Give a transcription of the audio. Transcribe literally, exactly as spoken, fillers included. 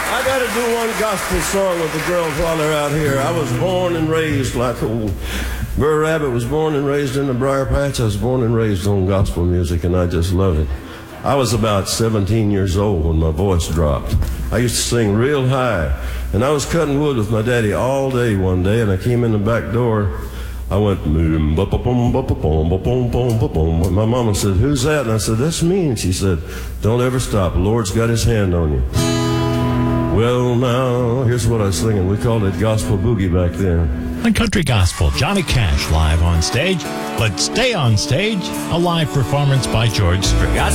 I got to do one gospel song with the girls while they're out here. I was born and raised like old Burr Rabbit was born and raised in the briar patch. I was born and raised on gospel music, and I just love it. I was about seventeen years old when my voice dropped. I used to sing real high, and I was cutting wood with my daddy all day one day, and I came in the back door. I went, and my mama said, "Who's that?" And I said, "That's me." And she said, "Don't ever stop. The Lord's got his hand on you." Well, now, here's what I was singing. We called it gospel boogie back then. On Country Gospel, Johnny Cash live on stage. But stay on stage, a live performance by George Strait.